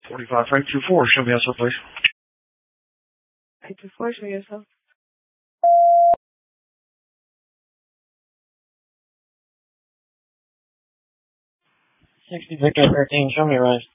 45 Frank 24. Show me yourself, please. 824, show yourself. 60 Victor 13. Show me your eyes.